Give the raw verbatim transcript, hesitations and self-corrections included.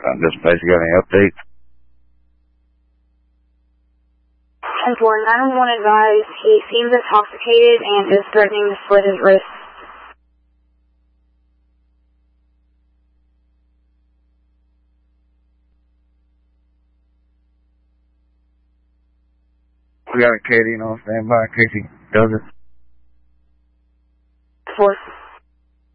uh, this place, you got any updates? And for nine one one advised, he seems intoxicated and is threatening to slit his wrists. We got a Katie on standby in case he does it.